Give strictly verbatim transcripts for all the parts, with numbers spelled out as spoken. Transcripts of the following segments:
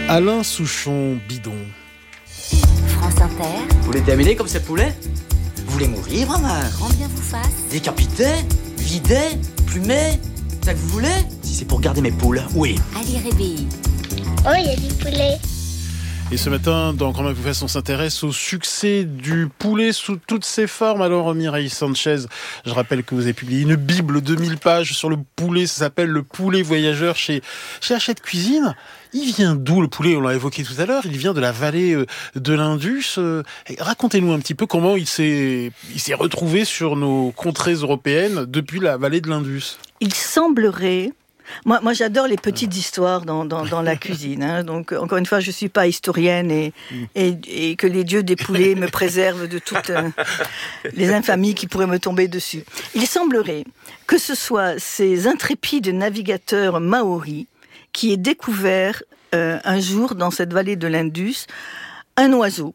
Alain Souchon, Bidon. France Inter. Vous voulez terminer comme ces poulets? Vous voulez mourir, maman? Grand bien vous fasse. Décapité? Vidé? Plumé? C'est ça que vous voulez? Si c'est pour garder mes poules, oui. Allez, réveille. Oh, il y a du poulet. Et ce matin, dans Grand bien vous fasse, on s'intéresse au succès du poulet sous toutes ses formes. Alors, Mireille Sanchez, je rappelle que vous avez publié une bible de mille pages sur le poulet. Ça s'appelle Le poulet voyageur chez, chez Hachette Cuisine. Il vient d'où le poulet? On l'a évoqué tout à l'heure. Il vient de la vallée de l'Indus. Racontez-nous un petit peu comment il s'est, il s'est retrouvé sur nos contrées européennes depuis la vallée de l'Indus. Il semblerait... Moi, moi, j'adore les petites histoires dans, dans, dans la cuisine. Hein. Donc, encore une fois, je ne suis pas historienne et, et, et que les dieux des poulets me préservent de toutes euh, les infamies qui pourraient me tomber dessus. Il semblerait que ce soit ces intrépides navigateurs maoris qui aient découvert euh, un jour dans cette vallée de l'Indus un oiseau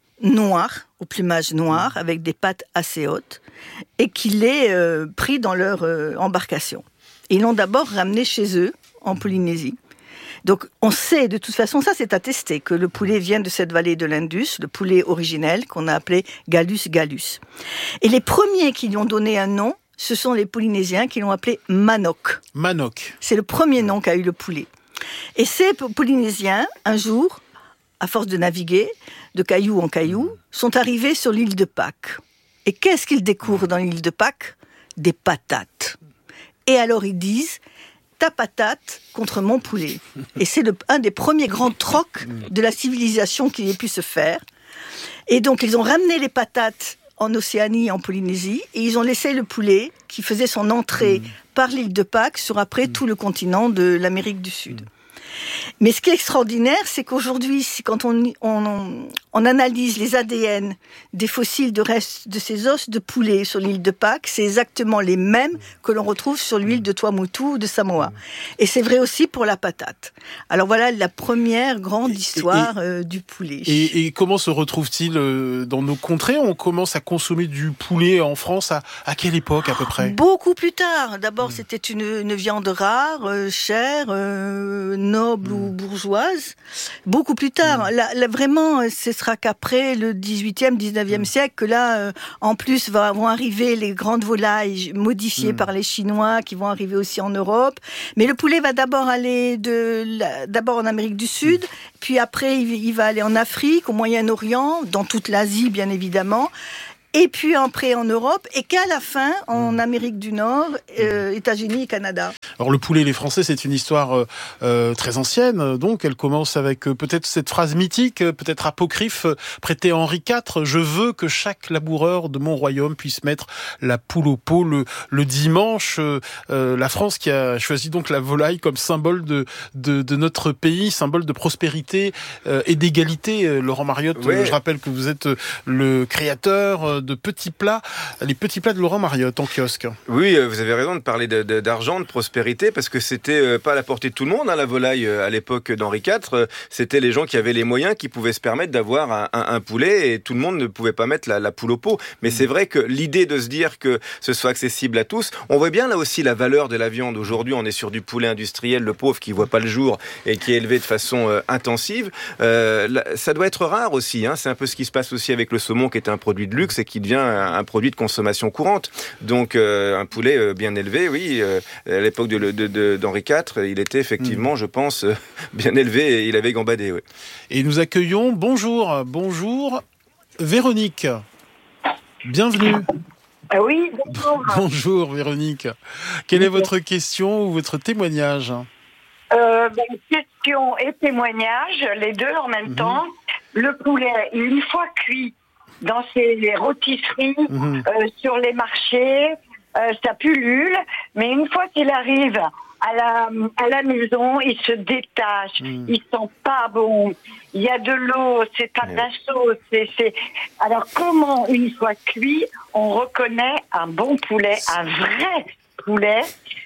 noir, au plumage noir, avec des pattes assez hautes, et qui l'ait euh, pris dans leur euh, embarcation. Ils l'ont d'abord ramené chez eux, en Polynésie. Donc, on sait, de toute façon, ça c'est attesté, que le poulet vient de cette vallée de l'Indus, le poulet originel, qu'on a appelé Gallus gallus. Et les premiers qui lui ont donné un nom, ce sont les Polynésiens qui l'ont appelé Manok. Manok. C'est le premier nom qu'a eu le poulet. Et ces Polynésiens, un jour, à force de naviguer, de caillou en caillou, sont arrivés sur l'île de Pâques. Et qu'est-ce qu'ils découvrent dans l'île de Pâques? Des patates. Et alors ils disent, ta patate contre mon poulet. Et c'est le, un des premiers grands trocs de la civilisation qui ait pu se faire. Et donc ils ont ramené les patates en Océanie, en Polynésie, et ils ont laissé le poulet qui faisait son entrée mmh. par l'île de Pâques sur après tout le continent de l'Amérique du Sud. Mais ce qui est extraordinaire, c'est qu'aujourd'hui, quand on, on, on analyse les A D N des fossiles de restes de ces os de poulet sur l'île de Pâques, c'est exactement les mêmes que l'on retrouve sur l'île de Tuamotu ou de Samoa. Et c'est vrai aussi pour la patate. Alors voilà la première grande histoire et, et, euh, du poulet. Et, et comment se retrouve-t-il euh, dans nos contrées? On commence à consommer du poulet en France à, à quelle époque à peu près? Beaucoup plus tard. D'abord, mmh. c'était une, une viande rare, euh, chère, euh, noble mmh. ou bourgeoise. Beaucoup plus tard. Mmh. Là, là, vraiment, ce sera qu'après le dix-huitième, dix-neuvième mmh. siècle que là, euh, en plus, va, vont arriver les grandes volailles modifiées mmh. par les Chinois qui vont arriver aussi en Europe. Mais le poulet va d'abord aller de, la, d'abord en Amérique du Sud, mmh. puis après, il, il va aller en Afrique, au Moyen-Orient, dans toute l'Asie, bien évidemment. Et puis après en Europe, et qu'à la fin, en Amérique du Nord, euh, États-Unis et Canada. Alors le poulet et les Français, c'est une histoire euh, très ancienne, donc elle commence avec euh, peut-être cette phrase mythique, peut-être apocryphe, prêtée à Henri quatre, « Je veux que chaque laboureur de mon royaume puisse mettre la poule au pot le, le dimanche euh, ». La France qui a choisi donc la volaille comme symbole de, de, de notre pays, symbole de prospérité euh, et d'égalité. Laurent Mariotte, oui. euh, je rappelle que vous êtes le créateur de petits plats, les petits plats de Laurent Mariotte en kiosque. Oui, vous avez raison de parler de, de, d'argent, de prospérité, parce que c'était pas à la portée de tout le monde, hein, la volaille à l'époque d'Henri quatre. C'était les gens qui avaient les moyens qui pouvaient se permettre d'avoir un, un, un poulet, et tout le monde ne pouvait pas mettre la, la poule au pot. Mais mmh. c'est vrai que l'idée de se dire que ce soit accessible à tous, on voit bien là aussi la valeur de la viande. Aujourd'hui, on est sur du poulet industriel, le pauvre qui voit pas le jour et qui est élevé de façon euh, intensive. Euh, là, ça doit être rare aussi, hein. C'est un peu ce qui se passe aussi avec le saumon, qui est un produit de luxe et qui devient un, un produit de consommation courante. Donc euh, un poulet euh, bien élevé, oui, euh, à l'époque de, de, de, d'Henri quatre, il était effectivement, mmh. je pense, euh, bien élevé et il avait gambadé. Oui. Et nous accueillons, bonjour, bonjour, Véronique. Bienvenue. Oui, bonjour. Bonjour Véronique. Quelle bonjour. est votre question ou votre témoignage? euh, ben, Question et témoignage, les deux en même mmh. temps. Le poulet, une fois cuit dans ces rôtisseries, mmh. euh, sur les marchés, euh, ça pullule, mais une fois qu'il arrive à la, à la maison, il se détache, mmh. il sent pas bon, il y a de l'eau, c'est pas de la sauce, c'est, c'est... Alors comment, une fois cuit, on reconnaît un bon poulet, un vrai poulet,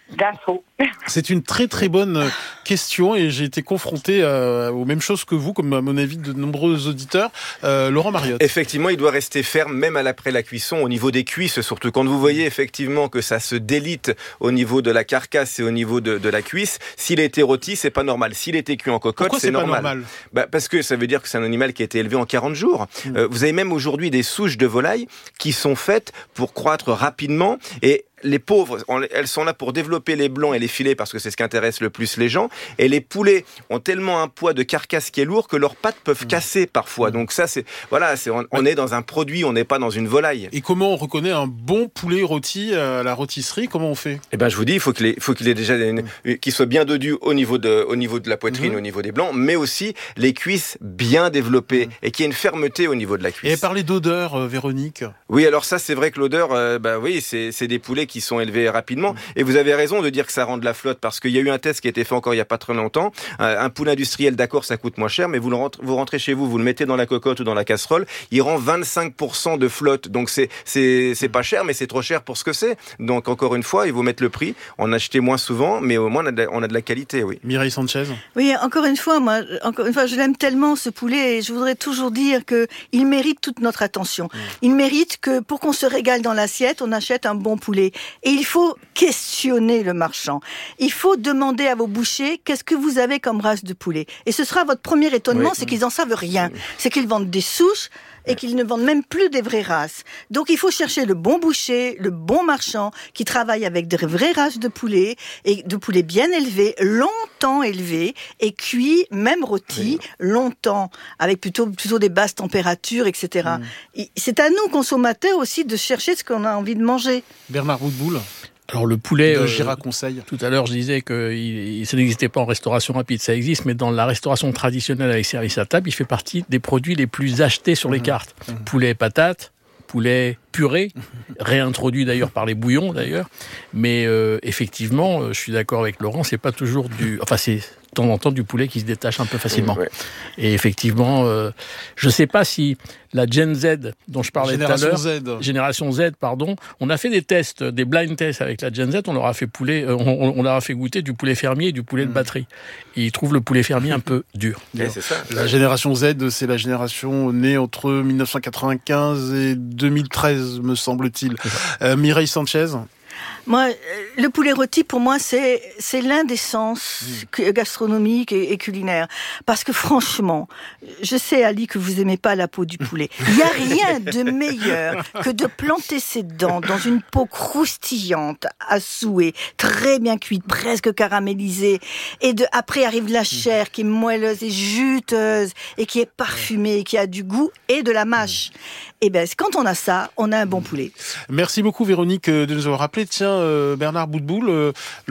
d'infos. C'est une très très bonne question et j'ai été confronté euh, aux mêmes choses que vous, comme à mon avis de nombreux auditeurs. Euh, Laurent Mariotte. Effectivement, il doit rester ferme même après la cuisson, au niveau des cuisses surtout. Quand vous voyez effectivement que ça se délite au niveau de la carcasse et au niveau de, de la cuisse, s'il a été rôti, c'est pas normal. S'il a été cuit en cocotte, Pourquoi c'est, c'est normal. Pas normal bah, parce que ça veut dire que c'est un animal qui a été élevé en quarante jours. Mmh. Euh, vous avez même aujourd'hui des souches de volailles qui sont faites pour croître rapidement et les pauvres, elles sont là pour développer les blancs et les filets parce que c'est ce qui intéresse le plus les gens. Et les poulets ont tellement un poids de carcasse qui est lourd que leurs pattes peuvent mmh. casser parfois. Donc ça, c'est voilà, c'est, on, on est dans un produit, on n'est pas dans une volaille. Et comment on reconnaît un bon poulet rôti à la rôtisserie ? Comment on fait ? Eh ben, je vous dis, il faut qu'il ait, faut qu'il ait déjà une, mmh. qu'il soit bien dodu au niveau de, au niveau de la poitrine, mmh. au niveau des blancs, mais aussi les cuisses bien développées mmh. et qu'il y ait une fermeté au niveau de la cuisse. Et parler d'odeur, euh, Véronique ? Oui, alors ça, c'est vrai que l'odeur, euh, bah oui, c'est, c'est des poulets qui sont élevés rapidement. Et vous avez raison de dire que ça rend de la flotte parce qu'il y a eu un test qui a été fait encore il y a pas très longtemps. Euh, un poulet industriel, d'accord, ça coûte moins cher, mais vous le rentrez, vous rentrez chez vous, vous le mettez dans la cocotte ou dans la casserole, il rend vingt-cinq pour cent de flotte. Donc c'est c'est c'est pas cher, mais c'est trop cher pour ce que c'est. Donc encore une fois, il faut mettre le prix. En acheter moins souvent, mais au moins on a de la, on a de la qualité, oui. Mireille Sanchez. Oui, encore une fois, moi, encore une fois, je l'aime tellement ce poulet et je voudrais toujours dire que il mérite toute notre attention. Mmh. Il mérite que pour qu'on se régale dans l'assiette, on achète un bon poulet. Et il faut questionner le marchand. Il faut demander à vos bouchers qu'est-ce que vous avez comme race de poulet. Et ce sera votre premier étonnement, oui. c'est qu'ils en savent rien. C'est qu'ils vendent des souches et qu'ils ne vendent même plus des vraies races. Donc il faut chercher le bon boucher, le bon marchand qui travaille avec des vraies races de poulet et de poulets bien élevés, longtemps élevés et cuits, même rôtis, oui. longtemps, avec plutôt plutôt des basses températures, et cetera. Mmh. C'est à nous consommateurs aussi de chercher ce qu'on a envie de manger. Bernard Boutboul. Alors le poulet, de euh, Gira Conseil. Tout à l'heure je disais que il, ça n'existait pas en restauration rapide, ça existe, mais dans la restauration traditionnelle avec service à table, il fait partie des produits les plus achetés sur les mmh. cartes. Mmh. Poulet patate, poulet purée, réintroduit d'ailleurs par les bouillons d'ailleurs, mais euh, effectivement, je suis d'accord avec Laurent, c'est pas toujours du, enfin c'est de temps en temps du poulet qui se détache un peu facilement. Mmh, ouais. Et effectivement, euh, je sais pas si la Gen Z dont je parlais Génération tout à l'heure, Z. Génération Z, pardon, on a fait des tests, des blind tests avec la Gen Z, on leur a fait poulet, euh, on, on leur a fait goûter du poulet fermier et du poulet mmh. de batterie. Et ils trouvent le poulet fermier un peu dur. Et c'est ça. La génération Z, c'est la génération née entre dix-neuf cent quatre-vingt-quinze et deux mille treize, me semble-t-il. Euh, Mireille Sanchez. Moi, le poulet rôti, pour moi, c'est c'est l'un des sens mmh. gastronomiques et, et culinaires. Parce que franchement, je sais, Ali, que vous aimez pas la peau du poulet. Il n'y a rien de meilleur que de planter ses dents dans une peau croustillante, à souhait, très bien cuite, presque caramélisée. Et de, après arrive la chair qui est moelleuse et juteuse et qui est parfumée, qui a du goût et de la mâche. Et ben, quand on a ça, on a un bon poulet. Merci beaucoup, Véronique, de nous avoir rappelé. Tiens, euh, Bernard Boutboul, euh,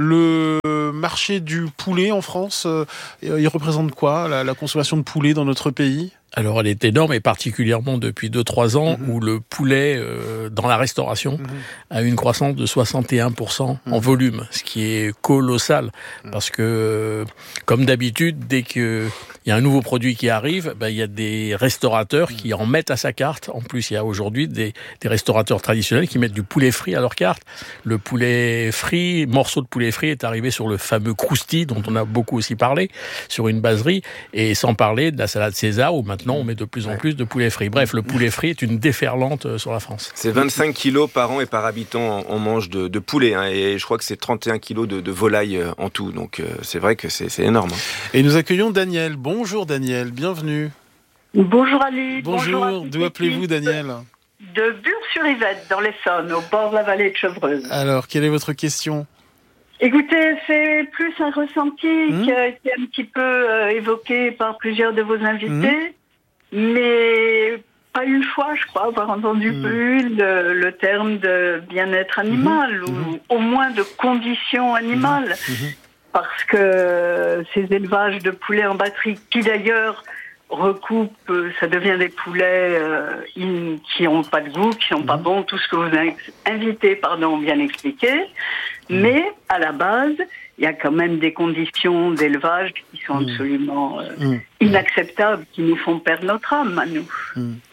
le marché du poulet en France, euh, il représente quoi, la, la consommation de poulet dans notre pays ? Alors elle est énorme, et particulièrement depuis deux trois ans, mmh. où le poulet euh, dans la restauration mmh. a une croissance de soixante et un pour cent mmh. en volume, ce qui est colossal, mmh. parce que, euh, comme d'habitude, dès qu'il y a un nouveau produit qui arrive, ben, il y a des restaurateurs mmh. qui en mettent à sa carte. En plus, il y a aujourd'hui des, des restaurateurs traditionnels qui mettent du poulet frit à leur carte. Le poulet frit, morceau de poulet frit est arrivé sur le fameux crousti, dont on a beaucoup aussi parlé, sur une baserie, et sans parler de la salade César, où maintenant on met de plus en ouais. plus de poulet frit. Bref, le poulet frit est une déferlante sur la France. C'est vingt-cinq kilos par an et par habitant on mange de, de poulet, hein, et je crois que c'est trente et un kilos de, de volaille en tout, donc euh, c'est vrai que c'est, c'est énorme. Hein. Et nous accueillons Daniel. Bonjour Daniel, bienvenue. Bonjour Ali. Bonjour, bonjour d'où appelez-vous Daniel ? De Bure-sur-Yvette, dans l'Essonne, au bord de la vallée de Chevreuse. Alors, quelle est votre question ? Écoutez, c'est plus un ressenti mmh. qui a été un petit peu euh, évoqué par plusieurs de vos invités, mmh. mais pas une fois, je crois, avoir entendu mmh. plus le, le terme de bien-être animal, mmh. ou mmh. au moins de conditions animales, mmh. parce que ces élevages de poulets en batterie, qui d'ailleurs recoupent, ça devient des poulets euh, in, qui n'ont pas de goût, qui sont mmh. pas bons, tout ce que vos invités pardon, ont bien expliqué. Mais, à la base, il y a quand même des conditions d'élevage qui sont absolument euh, mmh. inacceptables, qui nous font perdre notre âme, à nous. Mmh.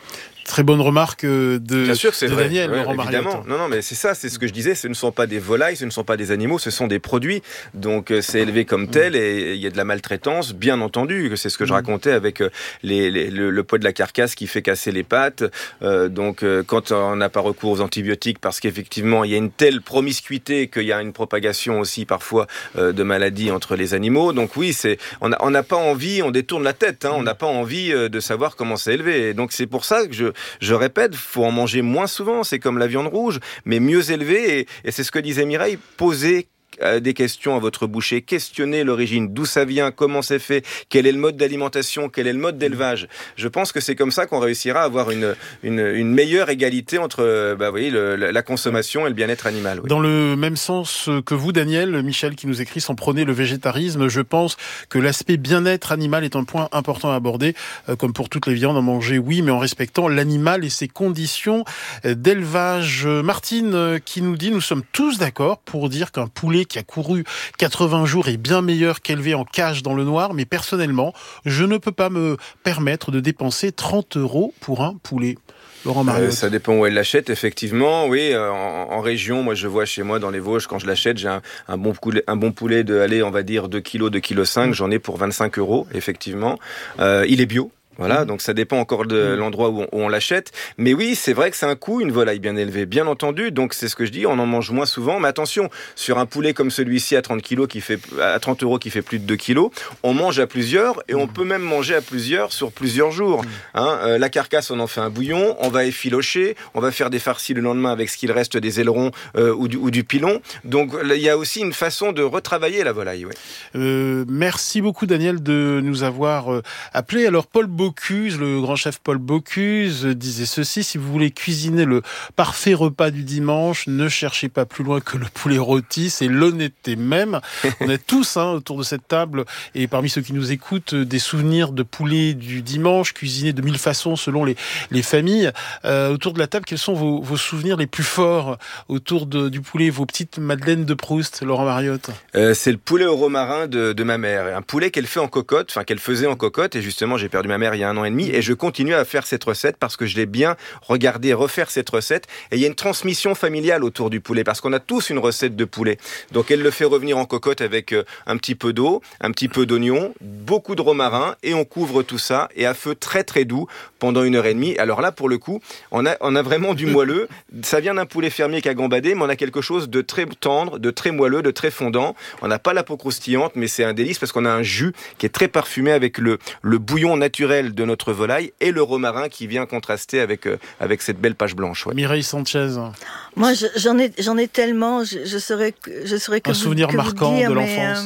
Très bonne remarque de, Bien sûr, c'est de vrai. Daniel, ouais, Laurent évidemment. Mariotte. Non, non, mais c'est ça, c'est ce que je disais. Ce ne sont pas des volailles, ce ne sont pas des animaux, ce sont des produits. Donc euh, c'est élevé comme tel et il y a de la maltraitance, bien entendu. C'est ce que je racontais avec les, les, le, le poids de la carcasse qui fait casser les pattes. Euh, donc euh, quand on n'a pas recours aux antibiotiques, parce qu'effectivement il y a une telle promiscuité qu'il y a une propagation aussi parfois euh, de maladies entre les animaux. Donc oui, c'est on n'a on n'a pas envie, on détourne la tête. Hein, on n'a pas envie euh, de savoir comment c'est élevé. Et donc c'est pour ça que je je répète. Faut en manger moins souvent, c'est comme la viande rouge, mais mieux élevé, et, et c'est ce que disait Mireille, poser des questions à votre boucher, questionnez l'origine, d'où ça vient, comment c'est fait, quel est le mode d'alimentation, quel est le mode d'élevage. Je pense que c'est comme ça qu'on réussira à avoir une, une, une meilleure égalité entre bah, oui, le, la consommation et le bien-être animal. Oui. Dans le même sens que vous, Daniel, Michel qui nous écrit sans prôner le végétarisme, je pense que l'aspect bien-être animal est un point important à aborder. Comme pour toutes les viandes, en manger, oui, mais en respectant l'animal et ses conditions d'élevage. Martine qui nous dit, nous sommes tous d'accord pour dire qu'un poulet qui a couru quatre-vingts jours est bien meilleur qu'élevé en cage dans le noir, mais personnellement, je ne peux pas me permettre de dépenser trente euros pour un poulet. Laurent Mariotte. Euh, ça dépend où elle l'achète, effectivement. Oui, euh, en, en région, moi je vois chez moi dans les Vosges, quand je l'achète, j'ai un, un, bon, poulet, un bon poulet de, allez, on va dire deux kilos, deux virgule cinq kilos, j'en ai pour vingt-cinq euros, effectivement. Euh, il est bio. Voilà, donc ça dépend encore de l'endroit où on, où on l'achète. Mais oui, c'est vrai que c'est un coût, une volaille bien élevée, bien entendu. Donc c'est ce que je dis, on en mange moins souvent. Mais attention, sur un poulet comme celui-ci à trente kilos qui fait, à trente euros qui fait plus de deux kilos, on mange à plusieurs et on peut même manger à plusieurs sur plusieurs jours. Hein, euh, la carcasse, on en fait un bouillon, on va effilocher, on va faire des farcis le lendemain avec ce qu'il reste des ailerons euh, ou, du, ou du pilon. Donc il y a aussi une façon de retravailler la volaille. Oui. Euh, merci beaucoup Daniel de nous avoir euh, appelé. Alors Paul Bocuse, le grand chef Paul Bocuse disait ceci: si vous voulez cuisiner le parfait repas du dimanche, ne cherchez pas plus loin que le poulet rôti, c'est l'honnêteté même. On est tous hein, autour de cette table et parmi ceux qui nous écoutent, des souvenirs de poulet du dimanche, cuisiné de mille façons selon les, les familles. Euh, autour de la table, quels sont vos, vos souvenirs les plus forts autour de, du poulet, vos petites madeleines de Proust, Laurent Mariotte? euh, C'est le poulet au romarin de, de ma mère. Un poulet qu'elle fait en cocotte, enfin qu'elle faisait en cocotte, et justement j'ai perdu ma mère il y a un an et demi, et je continue à faire cette recette parce que je l'ai bien regardé refaire cette recette, et il y a une transmission familiale autour du poulet, parce qu'on a tous une recette de poulet. Donc elle le fait revenir en cocotte avec un petit peu d'eau, un petit peu d'oignon, beaucoup de romarin, et on couvre tout ça, et à feu très très doux pendant une heure et demie. Alors là, pour le coup, on a, on a vraiment du moelleux. Ça vient d'un poulet fermier qui a gambadé, mais on a quelque chose de très tendre, de très moelleux, de très fondant. On n'a pas la peau croustillante, mais c'est un délice parce qu'on a un jus qui est très parfumé avec le, le bouillon naturel de notre volaille et le romarin qui vient contraster avec, euh, avec cette belle page blanche. Ouais. Mireille Sanchez. Moi, je, j'en ai, j'en ai tellement. Je, je saurais, je saurais que un vous, souvenir que marquant vous dire, de mais, l'enfance. Euh,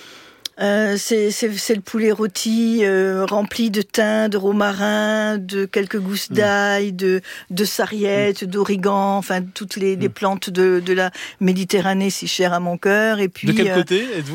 Euh, c'est, c'est, c'est le poulet rôti euh, rempli de thym, de romarin, de quelques gousses d'ail, mmh. de, de sarriette, mmh. d'origan, enfin toutes les, les plantes de, de la Méditerranée si chères à mon cœur. Et puis, de quel euh, côté êtes-vous